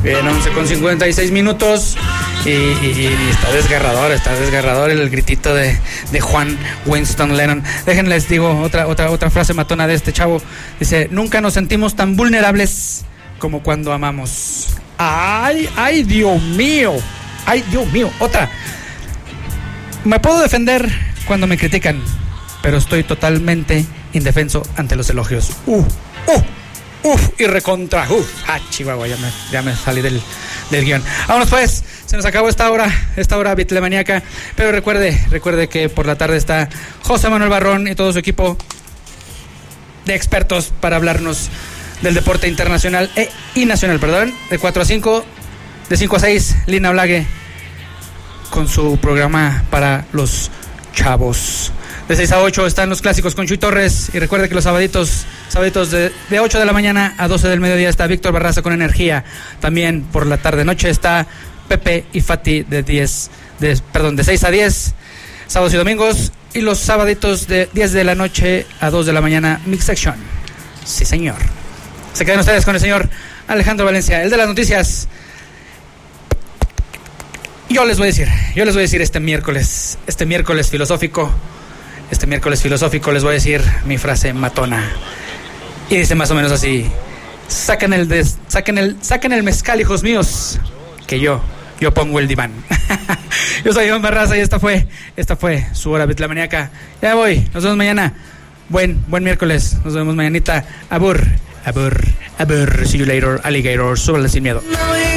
Bien, 11:56 minutos. Y está desgarrador el gritito de Juan Winston Lennon. Déjenles digo otra frase matona de este chavo. Dice: nunca nos sentimos tan vulnerables como cuando amamos. ¡Ay, Dios mío! Otra. Me puedo defender cuando me critican, pero estoy totalmente indefenso ante los elogios. Y recontra. Chihuahua, ya me salí del guión. Vámonos pues, se nos acabó esta hora bitlemaniaca. Pero recuerde que por la tarde está José Manuel Barrón y todo su equipo de expertos para hablarnos del deporte internacional y nacional, de 4 a 5, de 5 a 6, Lina Blague con su programa para los chavos. De 6 a 8 están los clásicos con Chuy Torres. Y recuerde que los sabaditos de 8 de la mañana a 12 del mediodía está Víctor Barraza con Energía. También por la tarde-noche está Pepe y Fati de 6 a 10, sábados y domingos. Y los sabaditos de 10 de la noche a 2 de la mañana, Mix Section. Sí, señor. Se quedan ustedes con el señor Alejandro Valencia, el de las noticias. Yo les voy a decir este miércoles filosófico les voy a decir mi frase matona. Y dice más o menos así: saquen el mezcal, hijos míos, que yo pongo el diván. Yo soy Iván Barraza y esta fue su hora bitlamaniaca. Ya voy, nos vemos mañana. Buen miércoles, nos vemos mañanita. Abur. See you later, alligator. Súbale sin miedo.